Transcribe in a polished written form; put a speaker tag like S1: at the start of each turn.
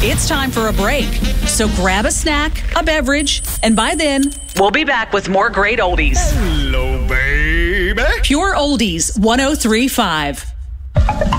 S1: It's time for a break. So grab a snack, a beverage, and by then, we'll be back with more great oldies.
S2: Hello, baby.
S1: Pure Oldies 103.5.